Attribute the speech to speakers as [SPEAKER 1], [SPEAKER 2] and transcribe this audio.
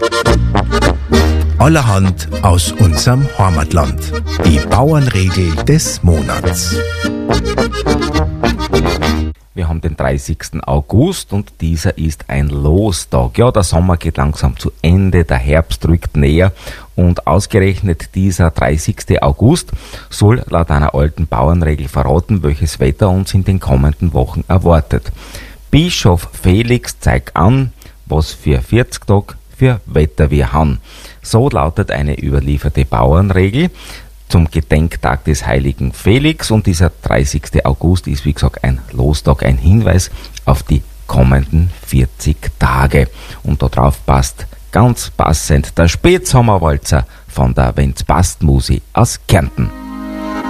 [SPEAKER 1] Allerhand aus unserem Heimatland. Die Bauernregel des Monats.
[SPEAKER 2] Wir haben den 30. August und dieser ist ein Lostag. Ja, der Sommer geht langsam zu Ende, der Herbst rückt näher und ausgerechnet dieser 30. August soll laut einer alten Bauernregel verraten, welches Wetter uns in den kommenden Wochen erwartet. Bischof Felix zeigt an, was für 40 Tage für Wetter wir haben. So lautet eine überlieferte Bauernregel zum Gedenktag des heiligen Felix und dieser 30. August ist wie gesagt ein Lostag, ein Hinweis auf die kommenden 40 Tage. Und darauf passt ganz passend der Spätsommerwalzer von der Wenn's passt Musi aus Kärnten.